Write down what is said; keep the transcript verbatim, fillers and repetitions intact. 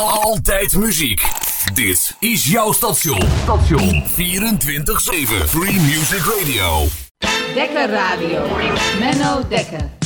Altijd muziek. Dit is jouw station. Station vierentwintig zeven. Free Music Radio. Dekker Radio. Menno Dekker.